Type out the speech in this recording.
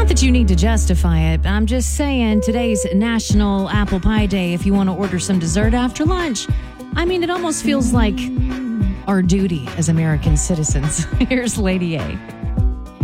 that you need to justify it. I'm just saying, today's National Apple Pie Day. If you want to order some dessert after lunch, I mean, it almost feels like our duty as American citizens. Here's Lady A.